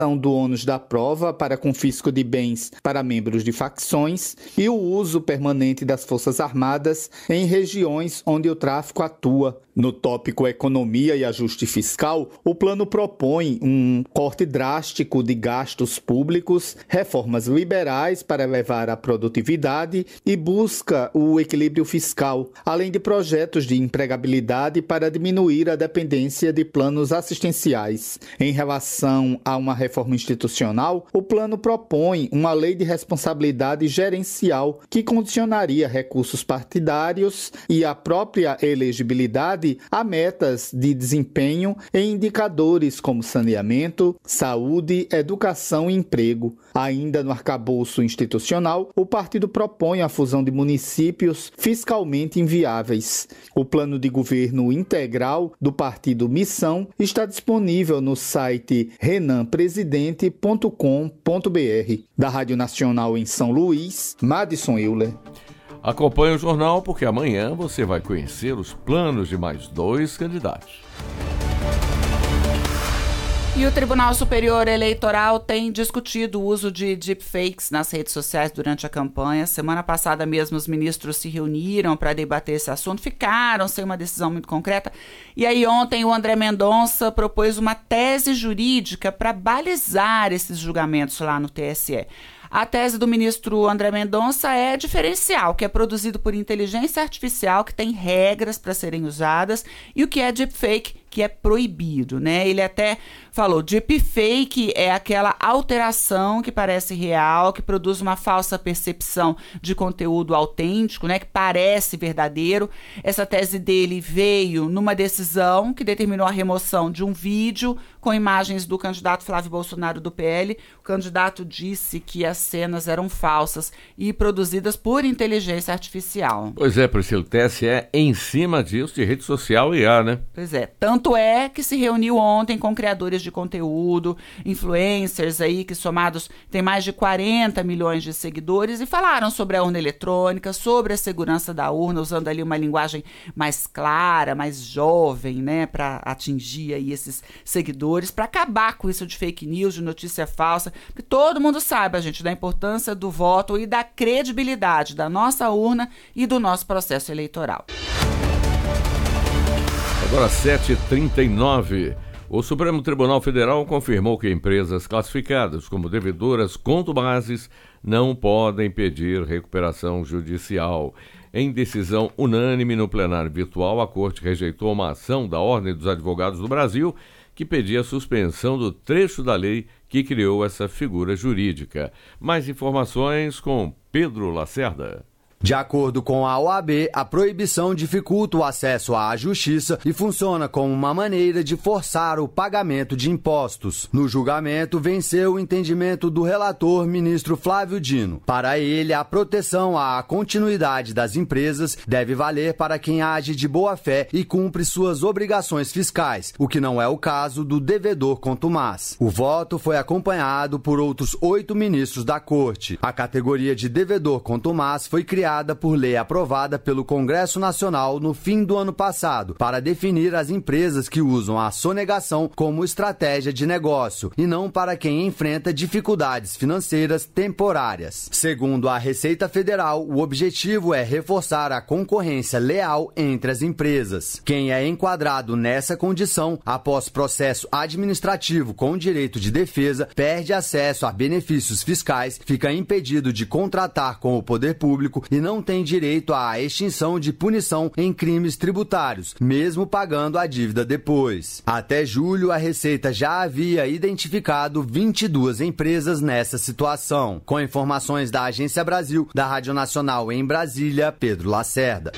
do ônus da prova para confisco de bens para membros de facções e o uso permanente das Forças Armadas em regiões onde o tráfico atua. No tópico Economia e Ajuste Fiscal, o plano propõe um corte drástico de gastos públicos, reformas liberais para elevar a produtividade e busca o equilíbrio fiscal, além de projetos de empregabilidade para diminuir a dependência de planos assistenciais. Em relação a uma reforma institucional, o plano propõe uma lei de responsabilidade gerencial que condicionaria recursos partidários e a própria elegibilidade a metas de desempenho em indicadores como saneamento, saúde, educação e emprego. Ainda no arcabouço institucional, o partido propõe a fusão de municípios fiscalmente inviáveis. O plano de governo integral do partido Missão está disponível no site renanpresidente.com.br. Da Rádio Nacional em São Luís, Madison Euler. Acompanhe o jornal porque amanhã você vai conhecer os planos de mais 2 candidatos. E o Tribunal Superior Eleitoral tem discutido o uso de deepfakes nas redes sociais durante a campanha. Semana passada mesmo os ministros se reuniram para debater esse assunto, ficaram sem uma decisão muito concreta. E aí ontem o André Mendonça propôs uma tese jurídica para balizar esses julgamentos lá no TSE. A tese do ministro André Mendonça é diferencial, que é produzido por inteligência artificial, que tem regras para serem usadas, e o que é deepfake, que é proibido, né? Ele até falou, deepfake é aquela alteração que parece real, que produz uma falsa percepção de conteúdo autêntico, né? Que parece verdadeiro. Essa tese dele veio numa decisão que determinou a remoção de um vídeo com imagens do candidato Flávio Bolsonaro do PL. O candidato disse que as cenas eram falsas e produzidas por inteligência artificial. Pois é, Priscila, o TSE é em cima disso de rede social e IA, né? Pois é, tanto é que se reuniu ontem com criadores de conteúdo, influencers aí que somados têm mais de 40 milhões de seguidores e falaram sobre a urna eletrônica, sobre a segurança da urna, usando ali uma linguagem mais clara, mais jovem, né, para atingir aí esses seguidores, para acabar com isso de fake news, de notícia falsa, que todo mundo saiba, gente, da importância do voto e da credibilidade da nossa urna e do nosso processo eleitoral. Agora 7h39, o Supremo Tribunal Federal confirmou que empresas classificadas como devedoras contumazes não podem pedir recuperação judicial. Em decisão unânime no plenário virtual, a Corte rejeitou uma ação da Ordem dos Advogados do Brasil que pedia a suspensão do trecho da lei que criou essa figura jurídica. Mais informações com Pedro Lacerda. De acordo com a OAB, a proibição dificulta o acesso à justiça e funciona como uma maneira de forçar o pagamento de impostos. No julgamento, venceu o entendimento do relator, ministro Flávio Dino. Para ele, a proteção à continuidade das empresas deve valer para quem age de boa-fé e cumpre suas obrigações fiscais, o que não é o caso do devedor contumaz. O voto foi acompanhado por outros 8 ministros da Corte. A categoria de devedor contumaz foi criada por lei aprovada pelo Congresso Nacional no fim do ano passado, para definir as empresas que usam a sonegação como estratégia de negócio, e não para quem enfrenta dificuldades financeiras temporárias. Segundo a Receita Federal, o objetivo é reforçar a concorrência leal entre as empresas. Quem é enquadrado nessa condição, após processo administrativo com direito de defesa, perde acesso a benefícios fiscais, fica impedido de contratar com o poder público e não tem direito à extinção de punição em crimes tributários, mesmo pagando a dívida depois. Até julho, a Receita já havia identificado 22 empresas nessa situação. Com informações da Agência Brasil, da Rádio Nacional em Brasília, Pedro Lacerda.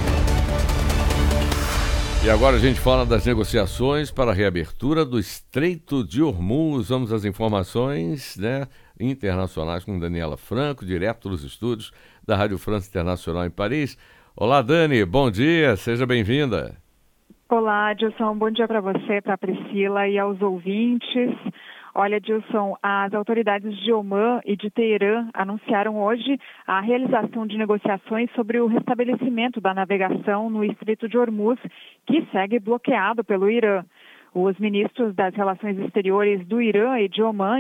E agora a gente fala das negociações para a reabertura do Estreito de Hormuz. Vamos às informações, internacionais com Daniela Franco, direto dos estúdios da Rádio França Internacional em Paris. Olá, Dani, bom dia, seja bem-vinda. Olá, Dilson, bom dia para você, para a Priscila e aos ouvintes. Olha, Dilson, as autoridades de Omã e de Teherã anunciaram hoje a realização de negociações sobre o restabelecimento da navegação no Estreito de Hormuz, que segue bloqueado pelo Irã. Os ministros das Relações Exteriores do Irã e de Omã